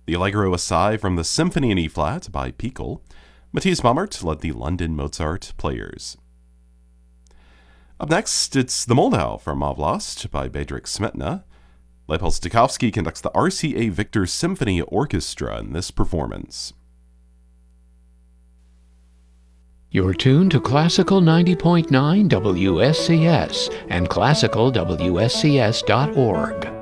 The Allegro Assai from the Symphony in E-flat by Pickel. Matthias Baumert led the London Mozart Players. Up next, it's the Moldau from Mavlast by Bedřich Smetana. Leopold Stokowski conducts the RCA Victor Symphony Orchestra in this performance. You're tuned to Classical 90.9 WSCS and classicalwscs.org.